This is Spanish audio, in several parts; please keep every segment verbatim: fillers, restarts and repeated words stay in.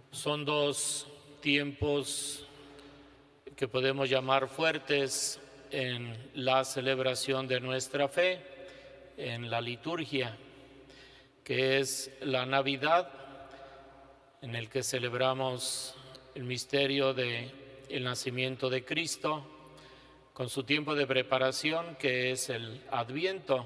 Son dos tiempos que podemos llamar fuertes en la celebración de nuestra fe, en la liturgia, que es la Navidad, en el que celebramos el misterio del nacimiento de Cristo, con su tiempo de preparación, que es el Adviento,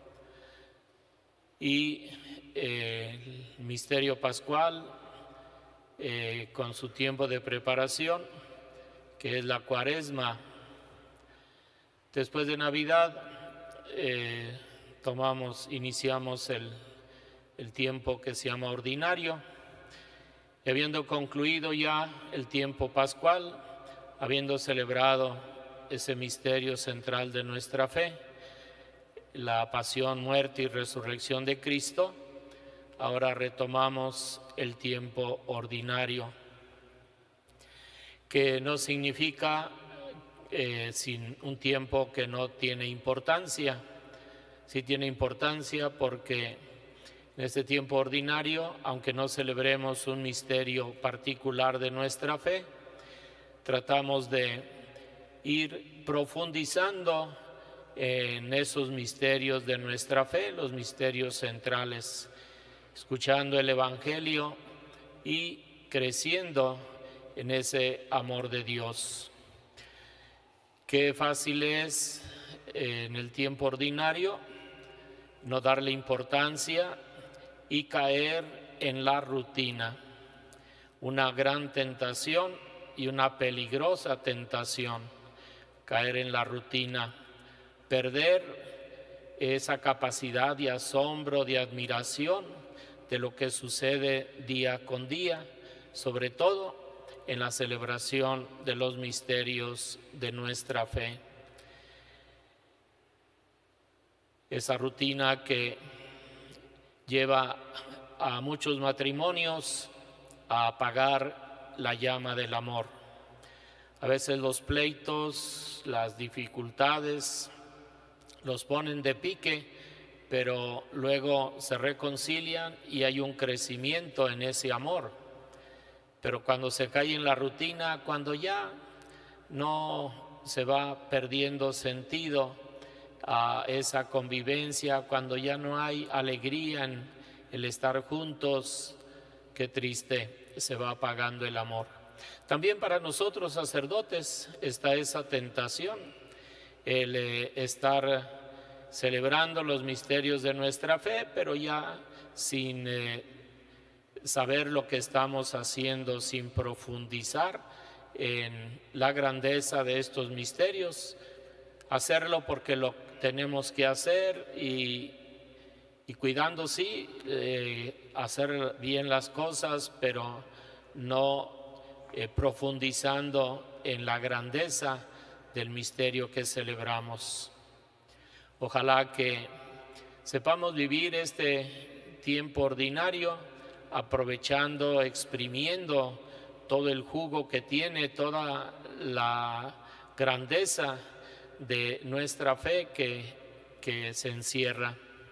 y eh, el misterio pascual, eh, con su tiempo de preparación, que es la Cuaresma. Después de Navidad eh, tomamos, iniciamos el, el tiempo que se llama ordinario, y habiendo concluido ya el tiempo pascual, habiendo celebrado ese misterio central de nuestra fe, la pasión, muerte y resurrección de Cristo, ahora retomamos el tiempo ordinario, que no significa eh, sin un tiempo que no tiene importancia. Sí tiene importancia porque en este tiempo ordinario, aunque no celebremos un misterio particular de nuestra fe, tratamos de ir profundizando en esos misterios de nuestra fe, los misterios centrales, escuchando el Evangelio y creciendo en ese amor de Dios. Qué fácil es eh, en el tiempo ordinario no darle importancia y caer en la rutina. Una gran tentación y una peligrosa tentación, caer en la rutina, perder esa capacidad de asombro, de admiración de lo que sucede día con día, sobre todo en la celebración de los misterios de nuestra fe. Esa rutina que lleva a muchos matrimonios a apagar la llama del amor. A veces los pleitos, las dificultades los ponen de pique, pero luego se reconcilian y hay un crecimiento en ese amor. Pero cuando se cae en la rutina, cuando ya no se va perdiendo sentido a esa convivencia, cuando ya no hay alegría en el estar juntos, qué triste, se va apagando el amor. También para nosotros sacerdotes está esa tentación, el eh, estar celebrando los misterios de nuestra fe, pero ya sin eh, saber lo que estamos haciendo, sin profundizar en la grandeza de estos misterios, hacerlo porque lo tenemos que hacer y, y cuidando, sí, eh, hacer bien las cosas, pero no eh, profundizando en la grandeza del misterio que celebramos. Ojalá que sepamos vivir este tiempo ordinario aprovechando, exprimiendo todo el jugo que tiene, toda la grandeza de nuestra fe que, que se encierra.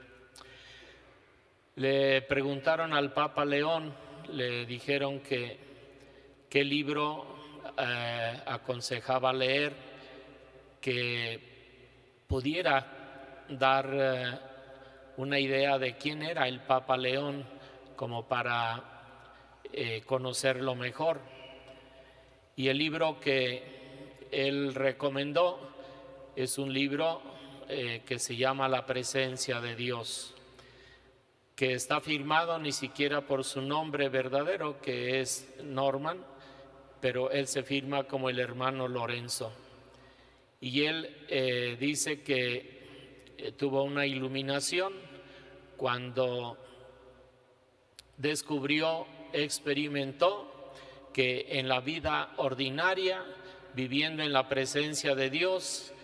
Le preguntaron al Papa León, le dijeron que qué libro eh, aconsejaba leer que pudiera dar eh, una idea de quién era el Papa León, como para eh, conocerlo mejor. Y el libro que él recomendó es un libro eh, que se llama La presencia de Dios, que está firmado ni siquiera por su nombre verdadero, que es Norman, pero él se firma como el hermano Lorenzo. Y él eh, dice que eh, tuvo una iluminación cuando descubrió, experimentó que en la vida ordinaria, viviendo en la presencia de Dios,